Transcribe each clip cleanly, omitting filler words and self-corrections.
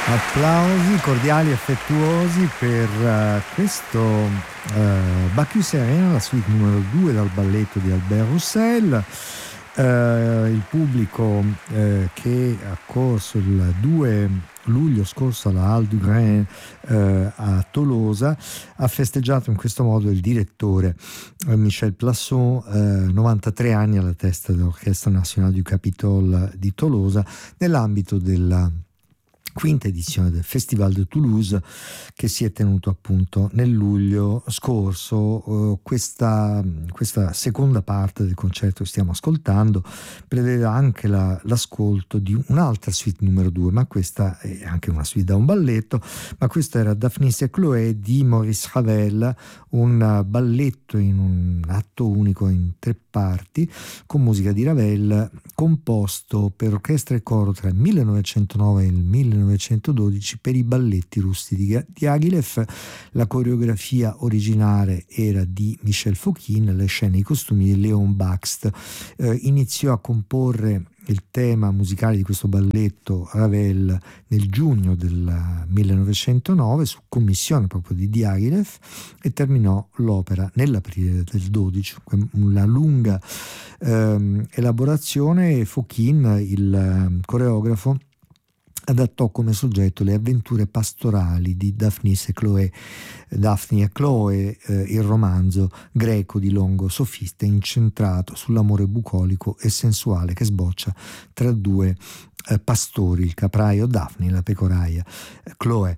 Applausi cordiali e affettuosi per questo Bacchus et Rien, la suite numero 2 dal balletto di Albert Roussel. Il pubblico che ha corso il 2 luglio scorso alla Halle du Grain a Tolosa ha festeggiato in questo modo il direttore Michel Plasson, 93 anni alla testa dell'Orchestre Nationale du Capitole di Tolosa, nell'ambito della quinta edizione del Festival de Toulouse che si è tenuto appunto nel luglio scorso. Questa seconda parte del concerto che stiamo ascoltando prevede anche l'ascolto di un'altra suite numero 2, ma questa è anche una suite da un balletto, ma questa era Daphnis et Chloé di Maurice Ravel, un balletto in un atto unico in 3 parti con musica di Ravel, composto per orchestra e coro tra il 1909 e il 1912 per i balletti russi di Diaghilev. La coreografia originale era di Michel Fokine, le scene e i costumi di Léon Bakst. Iniziò a comporre il tema musicale di questo balletto Ravel nel giugno del 1909 su commissione proprio di Diaghilev e terminò l'opera nell'aprile del 12. Una lunga elaborazione. Fokine, il coreografo, adattò come soggetto le avventure pastorali di Daphne e Chloe, il romanzo greco di Longo Sofiste incentrato sull'amore bucolico e sensuale che sboccia tra 2 pastori, il capraio Daphne e la pecoraia Chloe.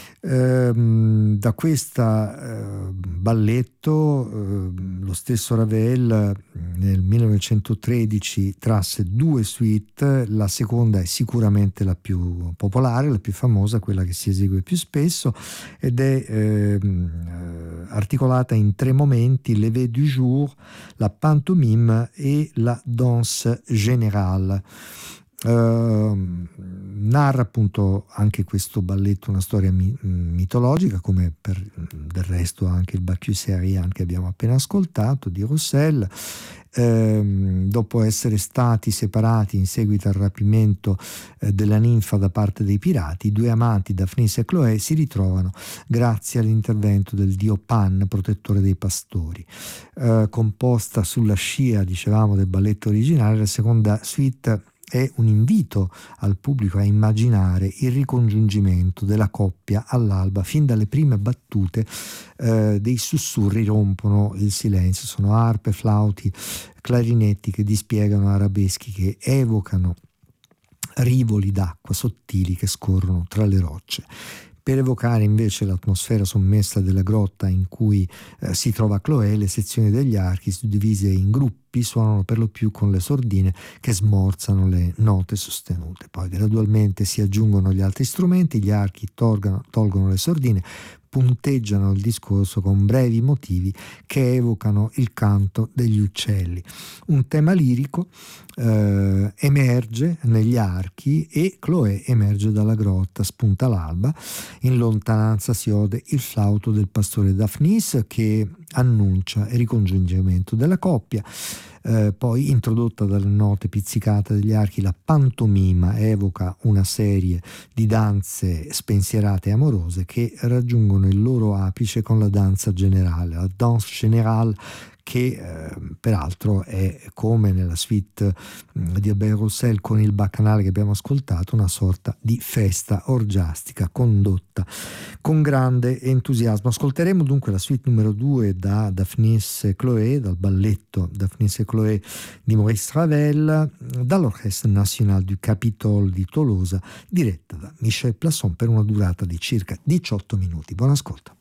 Da questo balletto lo stesso Ravel nel 1913 trasse 2 suite. La seconda è sicuramente la più popolare, la più famosa, quella che si esegue più spesso, ed è articolata in 3 momenti: Lever du jour, la pantomime e la danse générale. Narra appunto anche questo balletto una storia mitologica, come per del resto anche il Bacchus et Rien che abbiamo appena ascoltato di Roussel. Dopo essere stati separati in seguito al rapimento della ninfa da parte dei pirati, i 2 amanti Daphnis e Chloé si ritrovano grazie all'intervento del dio Pan, protettore dei pastori. Composta sulla scia, dicevamo, del balletto originale, la seconda suite è un invito al pubblico a immaginare il ricongiungimento della coppia all'alba. Fin dalle prime battute dei sussurri rompono il silenzio. Sono arpe, flauti, clarinetti che dispiegano arabeschi che evocano rivoli d'acqua sottili che scorrono tra le rocce. Per evocare invece l'atmosfera sommessa della grotta in cui si trova Chloé, le sezioni degli archi, suddivise in gruppi, suonano per lo più con le sordine che smorzano le note sostenute. Poi gradualmente si aggiungono gli altri strumenti, gli archi tolgono le sordine, punteggiano il discorso con brevi motivi che evocano il canto degli uccelli. Un tema lirico emerge negli archi e Chloé emerge dalla grotta, spunta l'alba, in lontananza si ode il flauto del pastore Daphnis che annuncia il ricongiungimento della coppia. Poi, introdotta dalle note pizzicate degli archi, la pantomima evoca una serie di danze spensierate e amorose che raggiungono il loro apice con la danza generale, la danse générale, che peraltro è, come nella suite di Albert Roussel con il Bacchanale che abbiamo ascoltato, una sorta di festa orgiastica condotta con grande entusiasmo. Ascolteremo dunque la suite numero 2 da Daphnis et Chloé, dal balletto Daphnis et Chloé di Maurice Ravel, dall'Orchestre Nationale du Capitole di Tolosa, diretta da Michel Plasson per una durata di circa 18 minuti. Buon ascolto.